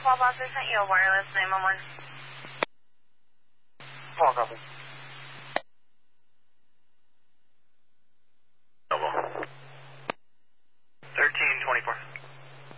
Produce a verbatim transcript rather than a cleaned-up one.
call box. I sent you a wireless nine one one. Call copy.